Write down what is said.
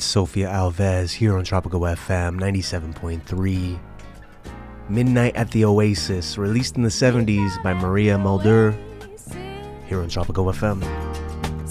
It's Sophia Alves here on Tropical FM 97.3. Midnight at the Oasis, released in the 70s by Maria Mulder, here on Tropical FM.